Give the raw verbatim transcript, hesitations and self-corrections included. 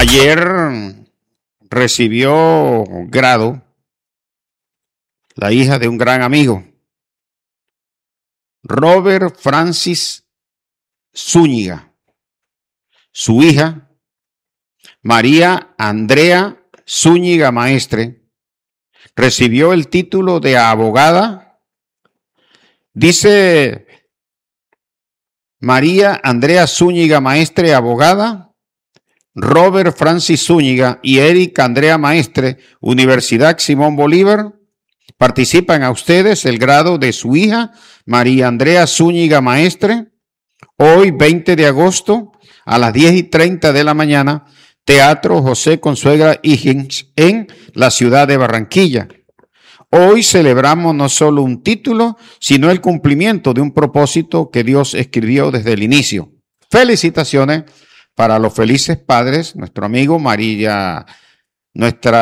Ayer recibió grado la hija de un gran amigo, Robert Francis Zúñiga. Su hija, María Andrea Zúñiga Maestre, recibió el título de abogada. Dice María Andrea Zúñiga Maestre, abogada. Robert Francis Zúñiga y Eric Andrea Maestre, Universidad Simón Bolívar, participan a ustedes el grado de su hija, María Andrea Zúñiga Maestre, hoy veinte de agosto a las diez y treinta de la mañana, Teatro José Consuegra Higgins en la ciudad de Barranquilla. Hoy celebramos no solo un título, sino el cumplimiento de un propósito que Dios escribió desde el inicio. Felicitaciones para los felices padres, nuestro amigo María, nuestra